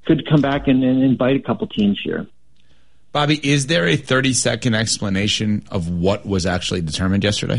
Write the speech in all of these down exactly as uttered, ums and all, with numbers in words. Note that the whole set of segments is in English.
could come back and, and, and bite a couple teams here. Bobby, is there a thirty-second explanation of what was actually determined yesterday?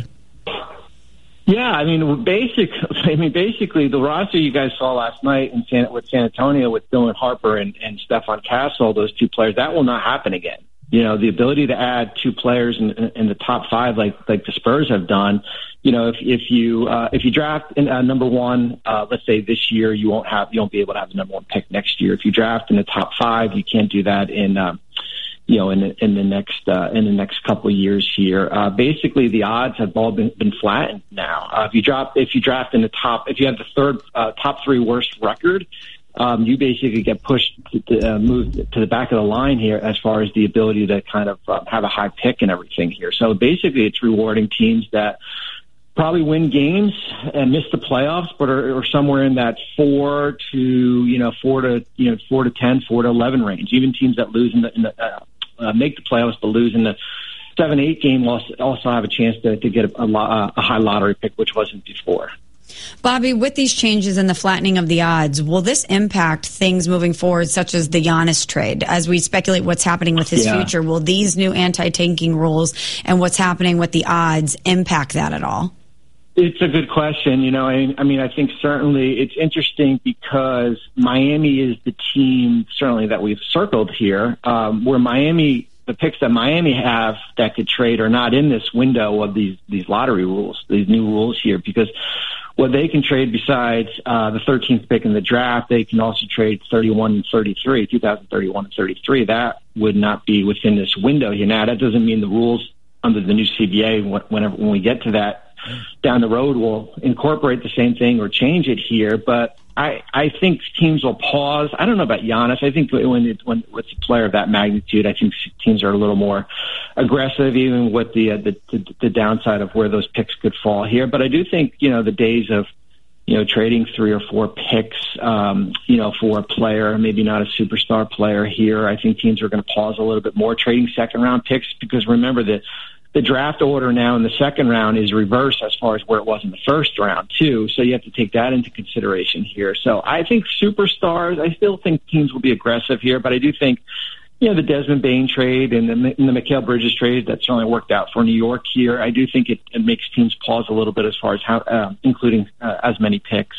Yeah, I mean, basic. I mean, basically, the roster you guys saw last night in San, with San Antonio with Dylan Harper and, and Stefan Castle, those two players, that will not happen again. You know, the ability to add two players in, in the top five, like like the Spurs have done. You know, if if you uh, if you draft in, uh, number one, uh, let's say this year, you won't have you won't be able to have the number one pick next year. If you draft in the top five, you can't do that in. Um, you know, in the, in the next, uh, in the next couple of years here. Uh, basically the odds have all been, been flattened now. Uh, if you drop, if you draft in the top, if you have the third, uh, top three worst record, um, you basically get pushed to, to uh, move to the back of the line here as far as the ability to kind of uh, have a high pick and everything here. So basically it's rewarding teams that probably win games and miss the playoffs, but are, are somewhere in that four to, you know, four to, you know, four to ten, four to eleven range. Even teams that lose in the, in the, uh, Uh, make the playoffs, but lose in the seven eight game also, also have a chance to, to get a, a, a high lottery pick, which wasn't before. Bobby, with these changes and the flattening of the odds, will this impact things moving forward, such as the Giannis trade? As we speculate what's happening with his yeah. future, will these new anti-tanking rules and what's happening with the odds impact that at all? It's a good question. You know, I, I mean, I think certainly it's interesting because Miami is the team certainly that we've circled here, um, where Miami, the picks that Miami have that could trade are not in this window of these, these lottery rules, these new rules here, because what they can trade besides uh, the thirteenth pick in the draft, they can also trade thirty-one and thirty-three, two thousand thirty-one and thirty-three. That would not be within this window here. Now, that doesn't mean the rules under the new C B A, whenever when we get to that down the road, will incorporate the same thing or change it here. But I, I think teams will pause. I don't know about Giannis. I think when it, when it's a player of that magnitude, I think teams are a little more aggressive, even with the, uh, the, the the downside of where those picks could fall here. But I do think, you know, the days of, you know, trading three or four picks, um, you know, for a player, maybe not a superstar player here. I think teams are going to pause a little bit more trading second round picks, because remember that the draft order now in the second round is reversed as far as where it was in the first round too. So you have to take that into consideration here. So I think superstars, I still think teams will be aggressive here, but I do think, you know, the Desmond Bain trade and the, and the Mikal Bridges trade, that certainly worked out for New York here. I do think it, it makes teams pause a little bit as far as how, uh, including uh, as many picks.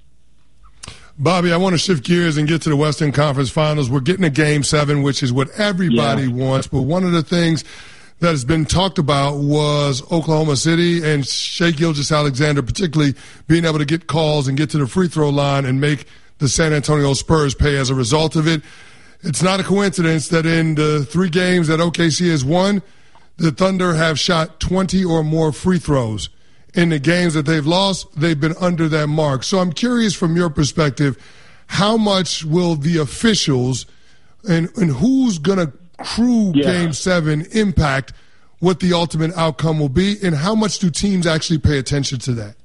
Bobby, I want to shift gears and get to the Western Conference Finals. We're getting a game seven, which is what everybody yeah. wants. But one of the things that has been talked about was Oklahoma City and Shai Gilgeous-Alexander, particularly being able to get calls and get to the free throw line and make the San Antonio Spurs pay as a result of it. It's not a coincidence that in the three games that O K C has won, the Thunder have shot twenty or more free throws. In the games that they've lost, they've been under that mark. So I'm curious from your perspective, how much will the officials and, and who's going to crew yeah. game seven impact what the ultimate outcome will be, and how much do teams actually pay attention to that?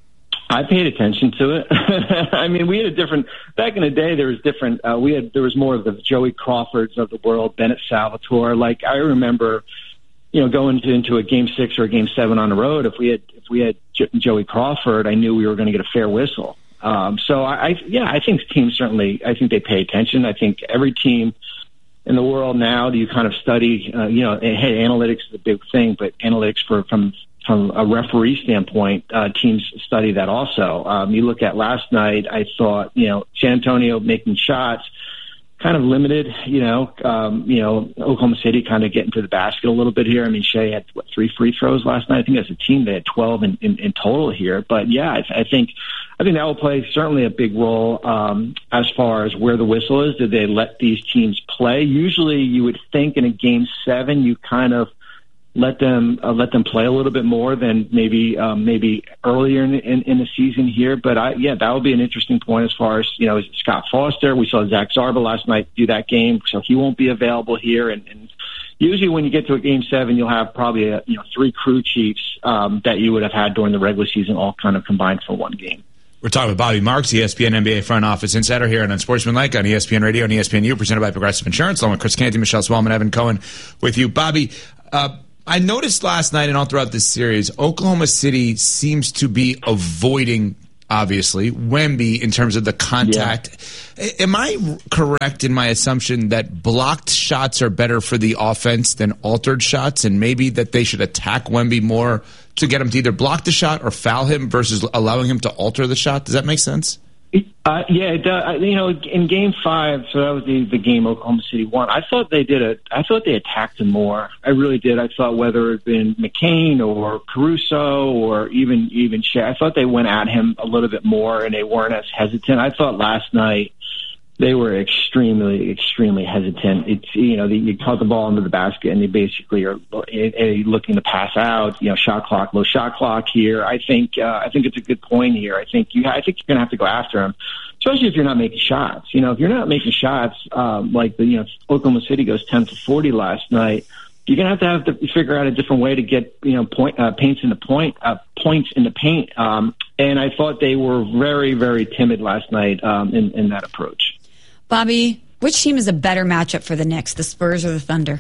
I paid attention to it. I mean, we had a different, back in the day, there was different, uh, we had, there was more of the Joey Crawfords of the world, Bennett Salvatore. Like, I remember, you know, going to, into a game six or a game seven on the road, if we had, if we had J- Joey Crawford, I knew we were going to get a fair whistle. Um, so I, I, yeah, I think teams certainly, I think they pay attention. I think every team in the world now, do you kind of study, uh, you know, hey, analytics is a big thing, but analytics for, from, from a referee standpoint, uh, teams study that also. Um, you look at last night, I thought, you know, San Antonio making shots, kind of limited, you know, um, you know, Oklahoma City kind of getting to the basket a little bit here. I mean, Shai had what, three free throws last night. I think as a team they had twelve in, in, in total here. But yeah, I, I think I think that will play certainly a big role um, as far as where the whistle is. Did they let these teams play? Usually, you would think in a game seven, you kind of let them uh, let them play a little bit more than maybe um, maybe earlier in, in, in the season here. But I, yeah, that will be an interesting point as far as, you know, Scott Foster. We saw Zach Zarba last night do that game, so he won't be available here. And, and usually when you get to a game seven, you'll have probably a, you know three crew chiefs um, that you would have had during the regular season, all kind of combined for one game. We're talking with Bobby Marks, E S P N N B A front office insider here on Unsportsmanlike on E S P N Radio and E S P N U, presented by Progressive Insurance, along with Chris Canty, Michelle Swellman, Evan Cohen with you. Bobby, uh, I noticed last night and all throughout this series, Oklahoma City seems to be avoiding obviously. Wemby, in terms of the contact. Yeah. Am I correct in my assumption that blocked shots are better for the offense than altered shots, and maybe that they should attack Wemby more to get him to either block the shot or foul him versus allowing him to alter the shot? Does that make sense? Uh, yeah, it does. You know, in Game Five, so that was the, the game Oklahoma City won. I thought they did a. I thought they attacked him more. I really did. I thought whether it had been McCain or Caruso or even even Shea, I thought they went at him a little bit more and they weren't as hesitant. I thought last night they were extremely, extremely hesitant. It's, you know, the, you caught the ball into the basket and they basically are looking to pass out. You know, shot clock, low shot clock here. I think, uh, I think it's a good point here. I think you, I think you're going to have to go after him, especially if you're not making shots. You know, if you're not making shots, um, like the, you know, Oklahoma City goes ten for forty last night. You're going to have to have to figure out a different way to get, you know, point, uh, paints in the point, uh, points in the paint. Um, and I thought they were very, very timid last night, um, in, in that approach. Bobby, which team is a better matchup for the Knicks, the Spurs or the Thunder?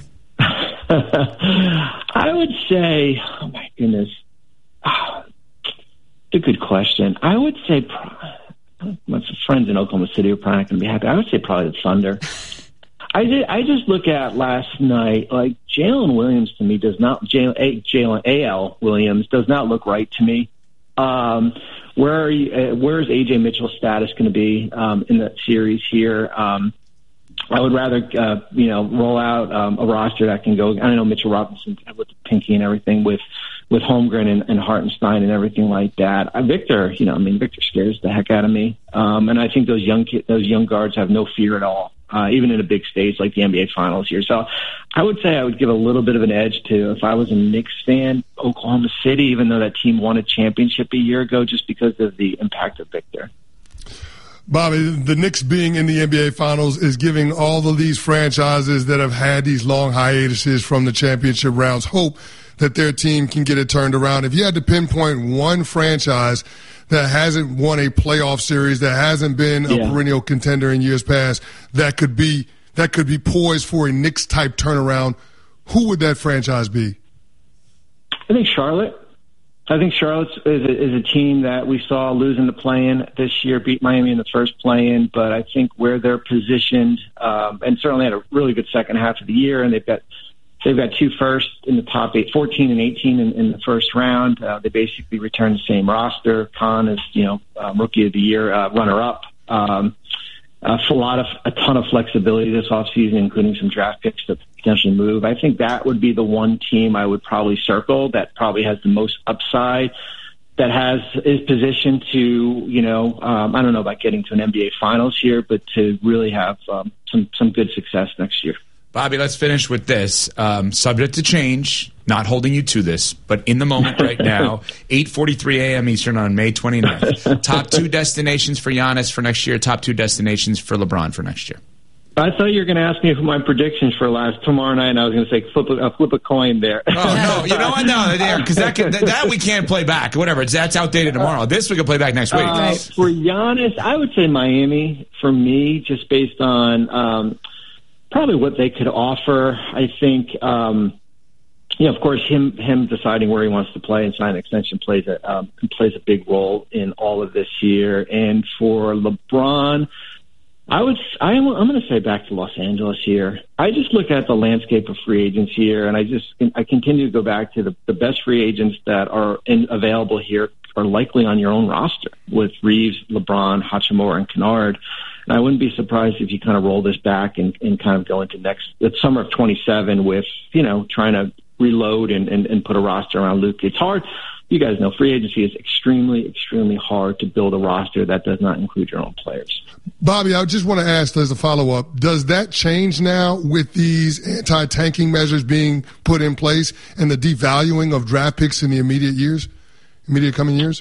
I would say, oh my goodness, oh, it's a good question. I would say, my friends in Oklahoma City are probably not going to be happy. I would say probably the Thunder. I did, I just look at last night, like Jalen Williams to me does not, Jalen A L Williams does not look right to me. Um, where are you, uh, where is A J Mitchell's status going to be um, in the series here? Um, I would rather, uh, you know, roll out um, a roster that can go. I don't know Mitchell Robinson with the pinky and everything, with with Holmgren and, and Hartenstein and everything like that. Uh, Victor, you know, I mean, Victor scares the heck out of me, um, and I think those young ki- those young guards have no fear at all. Uh, even in a big stage like the N B A Finals here. So I would say I would give a little bit of an edge to, if I was a Knicks fan, Oklahoma City, even though that team won a championship a year ago, just because of the impact of Victor. Bobby, the Knicks being in the N B A Finals is giving all of these franchises that have had these long hiatuses from the championship rounds hope that their team can get it turned around. If you had to pinpoint one franchise that hasn't won a playoff series, that hasn't been a yeah. perennial contender in years past, that could be that could be poised for a Knicks-type turnaround, who would that franchise be? I think Charlotte. I think Charlotte is a, is a team that we saw lose in the play-in this year, beat Miami in the first play-in, but I think where they're positioned, um, and certainly had a really good second half of the year, and they've got They've got two firsts in the top eight, fourteen and eighteen in, in the first round. Uh, they basically returned the same roster. Khan is, you know, um, rookie of the year, uh, runner-up. Um, uh, a lot of, a ton of flexibility this offseason, including some draft picks to potentially move. I think that would be the one team I would probably circle that probably has the most upside, that has, is positioned to, you know, um, I don't know about getting to an N B A Finals here, but to really have um, some, some good success next year. Bobby, let's finish with this. Um, subject to change, not holding you to this, but in the moment right now, eight forty-three a.m. Eastern on May twenty-ninth. Top two destinations for Giannis for next year, top two destinations for LeBron for next year. I thought you were going to ask me for my predictions for last tomorrow night, and I was going to say flip a, uh, flip a coin there. Oh, no, you know what? No, because that, that, that we can't play back. Whatever, it's, that's outdated tomorrow. This we can play back next week. Uh, for Giannis, I would say Miami, for me, just based on um, – probably what they could offer. I think, um, you know, of course, him him deciding where he wants to play and sign an extension plays a um, plays a big role in all of this year. And for LeBron, I would I am I'm going to say back to Los Angeles here. I just look at the landscape of free agents here, and I just I continue to go back to the, the best free agents that are in, available here are likely on your own roster with Reeves, LeBron, Hachimura, and Kennard. And I wouldn't be surprised if you kind of roll this back and, and kind of go into next the summer of twenty-seven with, you know, trying to reload and, and, and put a roster around Luke. It's hard. You guys know free agency is extremely, extremely hard to build a roster that does not include your own players. Bobby, I just want to ask as a follow-up, does that change now with these anti-tanking measures being put in place and the devaluing of draft picks in the immediate years, immediate coming years?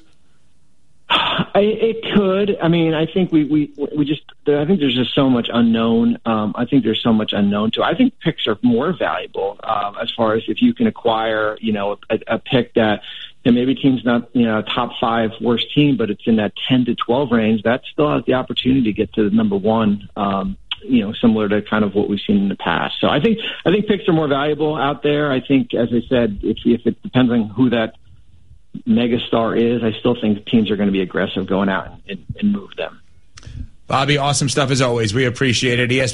I, it could. I mean, I think we, we, we just, I think there's just so much unknown. Um, I think there's so much unknown to. I think picks are more valuable um, as far as if you can acquire, you know, a, a pick that, and maybe team's not, you know, a top five worst team, but it's in that ten to twelve range. That still has the opportunity to get to the number one, um, you know, similar to kind of what we've seen in the past. So I think, I think picks are more valuable out there. I think, as I said, if, if it depends on who that, megastar is, I still think teams are going to be aggressive going out and, and, and move them. Bobby, awesome stuff as always. We appreciate it. E S